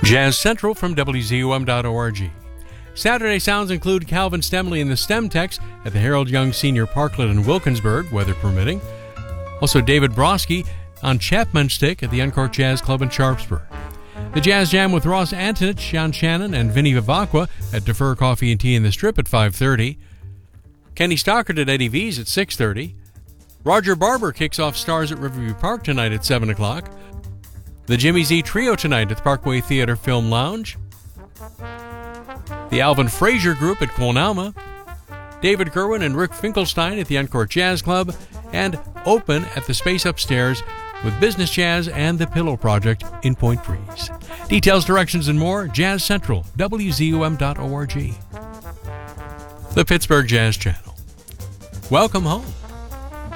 Jazz Central from WZUM.org. Saturday sounds include Calvin Stemley and the Stemtex at the Harold Young Senior Parklet in Wilkinsburg, weather permitting. Also David Broski on Chapman Stick at the Uncorked Jazz Club in Sharpsburg. The Jazz Jam with Ross Antonich, Sean Shannon, and Vinny Vivacqua at Defer Coffee and Tea in the Strip at 5:30. Kenny Stockard at Eddie V's at 6:30. Roger Barber kicks off Stars at Riverview Park tonight at 7 o'clock. The Jimmy Z Trio tonight at the Parkway Theater Film Lounge. The Alvin Frazier Group at Quonalma. David Gerwin and Rick Finkelstein at the Uncorked Jazz Club. And Open at the Space Upstairs with Business Jazz and the Pillow Project in Point Breeze. Details, directions, and more, Jazz Central, WZUM.org. The Pittsburgh Jazz Channel. Welcome home.